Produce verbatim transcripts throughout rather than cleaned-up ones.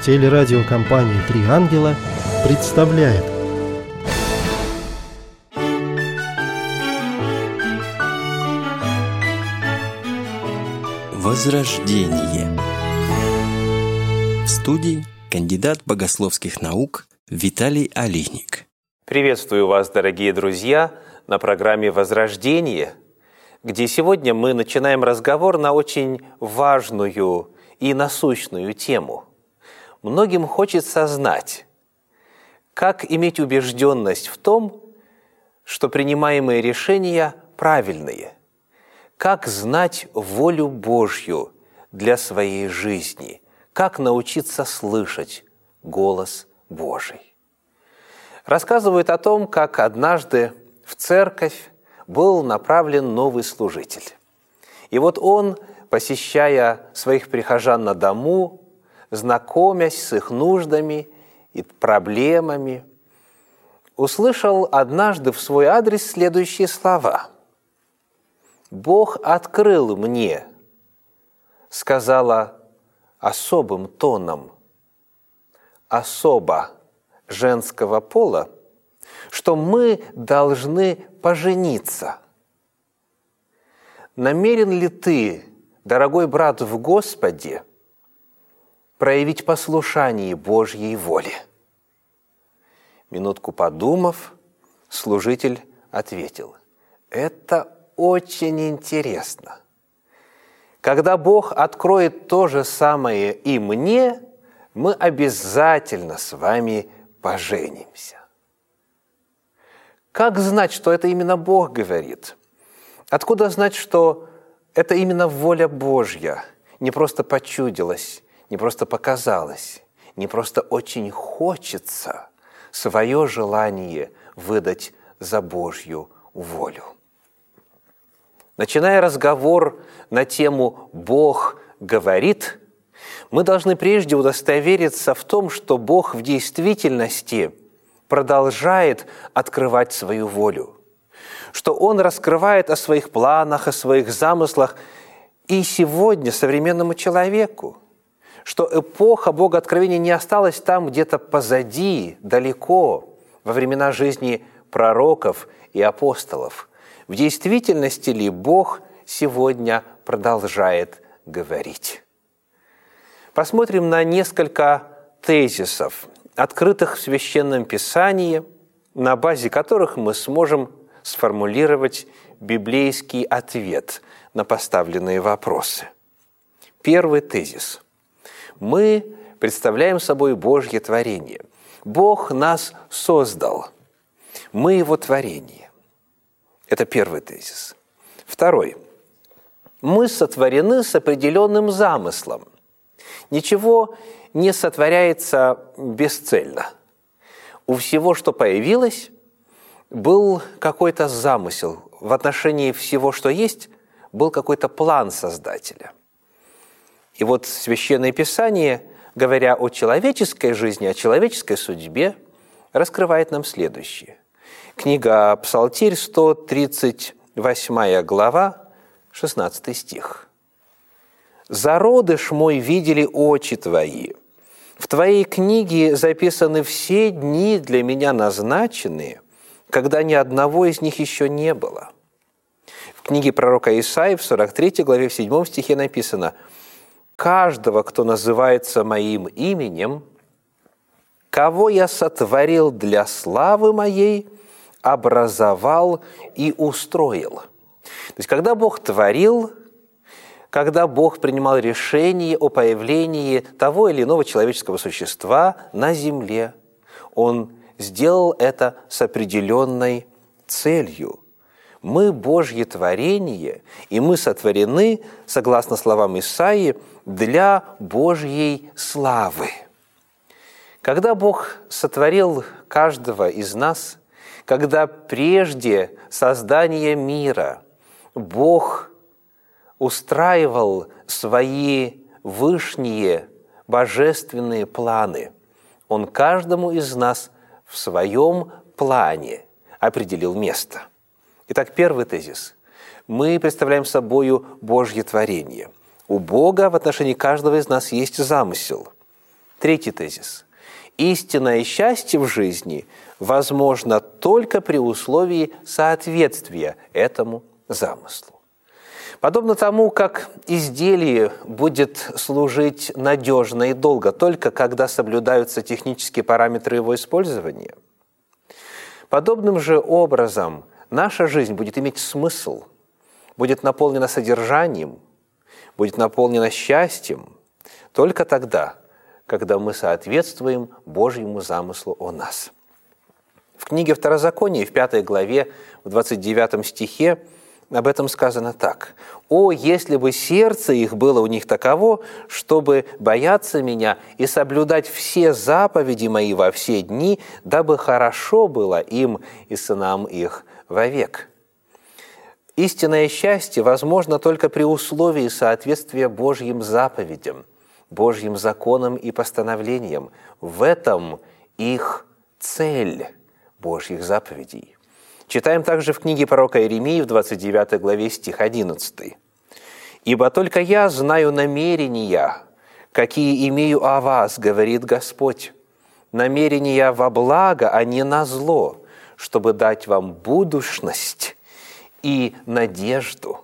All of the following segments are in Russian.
Телерадиокомпания «Три ангела» представляет. Возрождение. В студии кандидат богословских наук Виталий Алихник. Приветствую вас, дорогие друзья, на программе «Возрождение», где сегодня мы начинаем разговор на очень важную и насущную тему. Многим хочется знать, как иметь убежденность в том, что принимаемые решения правильные, как знать волю Божью для своей жизни, как научиться слышать голос Божий. Рассказывают о том, как однажды в церковь был направлен новый служитель. И вот он, посещая своих прихожан на дому, знакомясь с их нуждами и проблемами, услышал однажды в свой адрес следующие слова. «Бог открыл мне», — сказала особым тоном особа женского пола, что мы должны пожениться. Намерен ли ты, дорогой брат в Господе, проявить послушание Божьей воле? Минутку подумав, служитель ответил: это очень интересно. Когда Бог откроет то же самое и мне, мы обязательно с вами поженимся. Как знать, что это именно Бог говорит? Откуда знать, что это именно воля Божья, не просто почудилась, не просто показалось, не просто очень хочется свое желание выдать за Божью волю? Начиная разговор на тему «Бог говорит», мы должны прежде удостовериться в том, что Бог в действительности продолжает открывать свою волю, что Он раскрывает о своих планах, о своих замыслах и сегодня современному человеку, что эпоха Богооткровения не осталась там где-то позади, далеко, во времена жизни пророков и апостолов. В действительности ли Бог сегодня продолжает говорить? Посмотрим на несколько тезисов, открытых в Священном Писании, на базе которых мы сможем сформулировать библейский ответ на поставленные вопросы. Первый тезис. Мы представляем собой Божье творение. Бог нас создал. Мы Его творение. Это первый тезис. Второй. Мы сотворены с определенным замыслом. Ничего не сотворяется бесцельно. У всего, что появилось, был какой-то замысел. В отношении всего, что есть, был какой-то план Создателя. И вот Священное Писание, говоря о человеческой жизни, о человеческой судьбе, раскрывает нам следующее. Книга Псалтирь, сто тридцать восьмая глава, шестнадцатый стих. «Зародыш мой видели очи твои. В твоей книге записаны все дни для меня назначенные, когда ни одного из них еще не было». В книге пророка Исаии в сорок третьей главе, в седьмом стихе написано: «Каждого, кто называется моим именем, кого я сотворил для славы моей, образовал и устроил». То есть, когда Бог творил, когда Бог принимал решение о появлении того или иного человеческого существа на земле, Он сделал это с определенной целью. Мы Божье творение, и мы сотворены, согласно словам Исаии, для Божьей славы. Когда Бог сотворил каждого из нас, когда прежде создания мира Бог устраивал свои вышние божественные планы, Он каждому из нас в своем плане определил место. Итак, первый тезис. Мы представляем собою Божье творение. У Бога в отношении каждого из нас есть замысел. Третий тезис. Истинное счастье в жизни возможно только при условии соответствия этому замыслу. Подобно тому, как изделие будет служить надежно и долго только когда соблюдаются технические параметры его использования, подобным же образом наша жизнь будет иметь смысл, будет наполнена содержанием, будет наполнена счастьем только тогда, когда мы соответствуем Божьему замыслу о нас. В книге Второзакония, в пятой главе, в двадцать девятом стихе, об этом сказано так. «О, если бы сердце их было у них таково, чтобы бояться меня и соблюдать все заповеди мои во все дни, дабы хорошо было им и сынам их вовек». Истинное счастье возможно только при условии соответствия Божьим заповедям, Божьим законам и постановлениям. В этом их цель Божьих заповедей. Читаем также в книге пророка Иеремии в двадцать девятой главе стих одиннадцатый. «Ибо только я знаю намерения, какие имею о вас, говорит Господь, намерения во благо, а не на зло, чтобы дать вам будущность и надежду».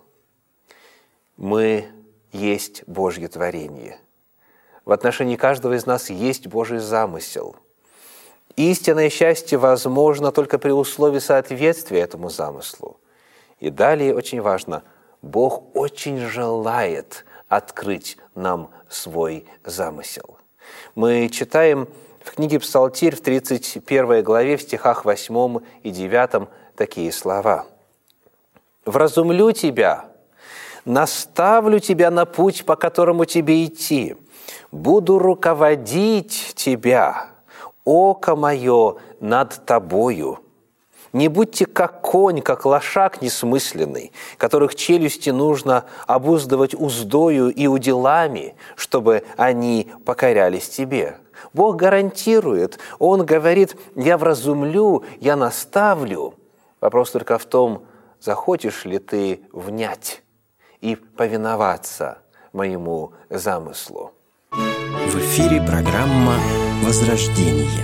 Мы есть Божье творение. В отношении каждого из нас есть Божий замысел. Истинное счастье возможно только при условии соответствия этому замыслу. И далее очень важно, Бог очень желает открыть нам свой замысел. Мы читаем в книге Псалтирь в тридцать первой главе в стихах восьмом и девятом такие слова. «Вразумлю тебя, наставлю тебя на путь, по которому тебе идти, буду руководить тебя, око мое над тобою. Не будьте как конь, как лошак несмысленный, которых челюсти нужно обуздывать уздою и уделами, чтобы они покорялись тебе». Бог гарантирует, Он говорит: «Я вразумлю, я наставлю». Вопрос только в том, захочешь ли ты внять и повиноваться моему замыслу. В эфире программа «Возрождение».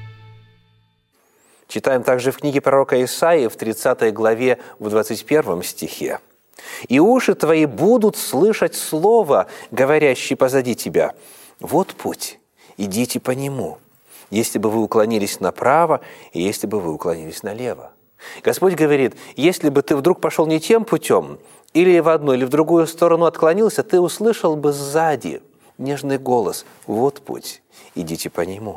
Читаем также в книге пророка Исаии в тридцатой главе в двадцать первом стихе. «И уши твои будут слышать слово, говорящее позади тебя. Вот путь, идите по нему, если бы вы уклонились направо, и если бы вы уклонились налево». Господь говорит, если бы ты вдруг пошел не тем путем, или в одну, или в другую сторону отклонился, ты услышал бы сзади нежный голос: «Вот путь, идите по нему».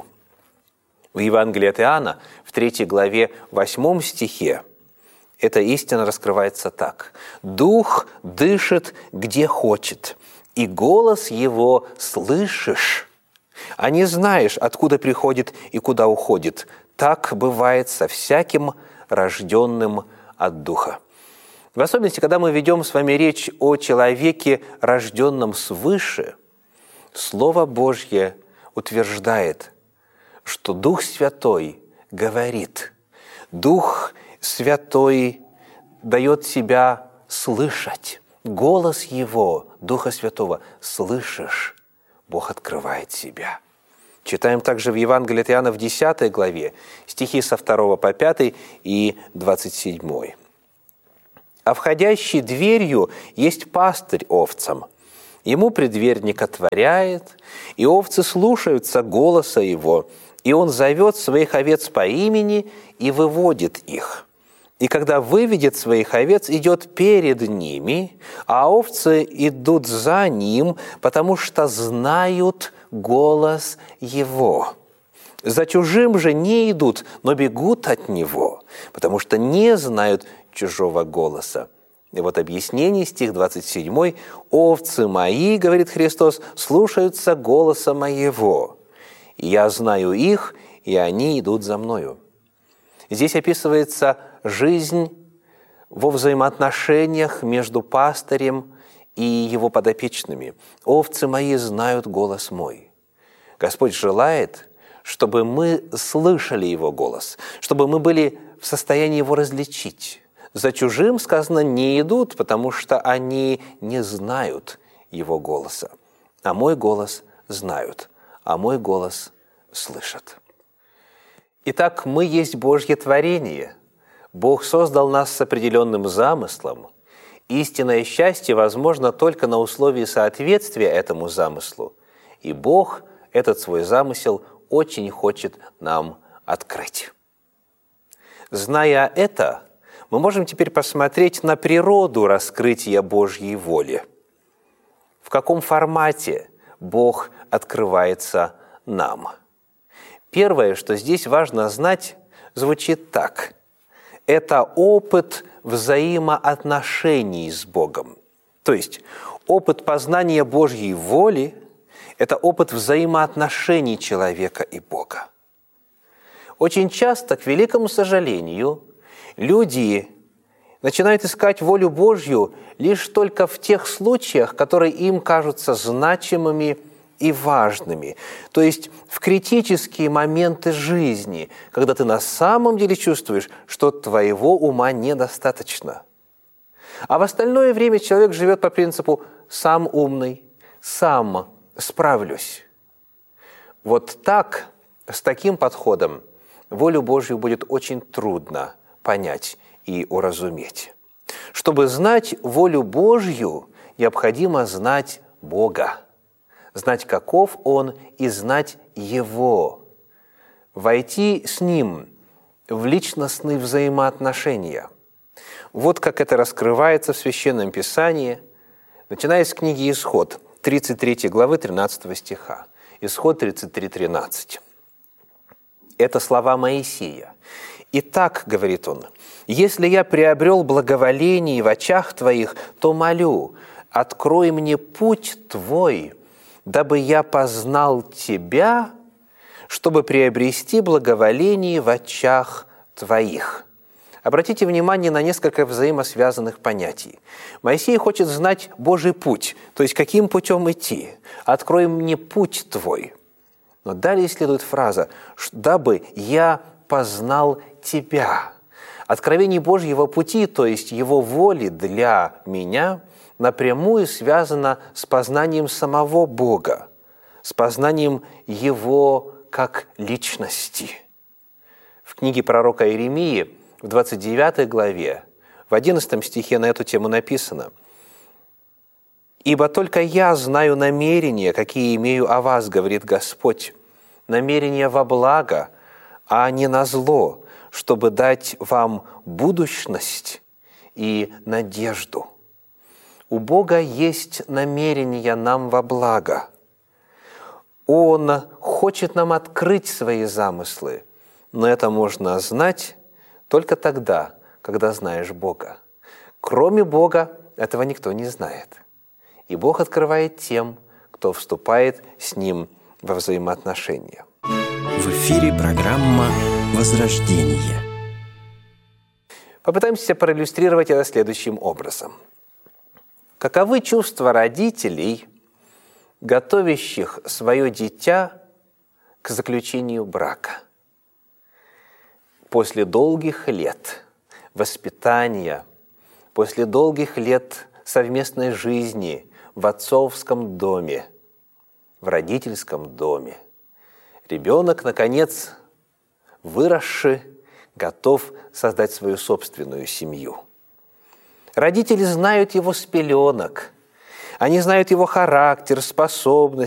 В Евангелии от Иоанна, в третьей главе, восьмом стихе, эта истина раскрывается так. «Дух дышит, где хочет, и голос его слышишь, а не знаешь, откуда приходит и куда уходит. Так бывает со всяким рожденным от Духа». В особенности, когда мы ведем с вами речь о человеке, рожденном свыше, Слово Божье утверждает, что Дух Святой говорит, Дух Святой дает себя слышать. Голос Его, Духа Святого, слышишь, Бог открывает себя. Читаем также в Евангелии от Иоанна в десятой главе, стихи со второго по пятый и двадцать седьмой. «А входящий дверью есть пастырь овцам. Ему предверник отворяет, и овцы слушаются голоса его, и он зовет своих овец по имени и выводит их. И когда выведет своих овец, идет перед ними, а овцы идут за ним, потому что знают голос его. За чужим же не идут, но бегут от него, потому что не знают чужого голоса». И вот объяснение, стих двадцать семь. «Овцы мои, — говорит Христос, — слушаются голоса моего, и я знаю их, и они идут за мною». Здесь описывается жизнь во взаимоотношениях между пастырем и его подопечными. «Овцы мои знают голос мой». Господь желает, чтобы мы слышали Его голос, чтобы мы были в состоянии Его различить. За чужим, сказано, не идут, потому что они не знают Его голоса. А мой голос знают, а мой голос слышат». Итак, мы есть Божье творение. Бог создал нас с определенным замыслом. Истинное счастье возможно только на условии соответствия этому замыслу. И Бог этот свой замысел очень хочет нам открыть. Зная это, мы можем теперь посмотреть на природу раскрытия Божьей воли. В каком формате Бог открывается нам? Первое, что здесь важно знать, звучит так. Это опыт взаимоотношений с Богом. То есть опыт познания Божьей воли – это опыт взаимоотношений человека и Бога. Очень часто, к великому сожалению, люди начинают искать волю Божью лишь только в тех случаях, которые им кажутся значимыми и важными. То есть в критические моменты жизни, когда ты на самом деле чувствуешь, что твоего ума недостаточно. А в остальное время человек живет по принципу «сам умный, сам справлюсь». Вот так, с таким подходом, волю Божью будет очень трудно понять и уразуметь. Чтобы знать волю Божью, необходимо знать Бога. Знать, каков Он, и знать Его. Войти с Ним в личностные взаимоотношения. Вот как это раскрывается в Священном Писании, начиная с книги «Исход», тридцать третьей главы, тринадцатого стиха. Исход тридцать три тринадцать. Это слова Моисея. «Итак, — говорит он, — если я приобрел благоволение в очах твоих, то молю, открой мне путь твой, дабы я познал тебя, чтобы приобрести благоволение в очах твоих». Обратите внимание на несколько взаимосвязанных понятий. Моисей хочет знать Божий путь, то есть каким путем идти. «Открой мне путь твой». Но далее следует фраза «дабы я познал тебя». Откровение Божьего пути, то есть Его воли для меня, напрямую связано с познанием самого Бога, с познанием Его как личности. В книге пророка Иеремии в двадцать девятой главе, в одиннадцатом стихе на эту тему написано: «Ибо только я знаю намерения, какие имею о вас, говорит Господь, намерения во благо, а не на зло, чтобы дать вам будущность и надежду». У Бога есть намерения нам во благо. Он хочет нам открыть свои замыслы, но это можно знать только тогда, когда знаешь Бога. Кроме Бога этого никто не знает. И Бог открывает тем, кто вступает с Ним во взаимоотношения. В эфире программа «Возрождение». Попытаемся проиллюстрировать это следующим образом. Каковы чувства родителей, готовящих свое дитя к заключению брака? После долгих лет воспитания, после долгих лет совместной жизни в отцовском доме, в родительском доме, ребенок, наконец, выросший, готов создать свою собственную семью. Родители знают его с пеленок, они знают его характер, способности,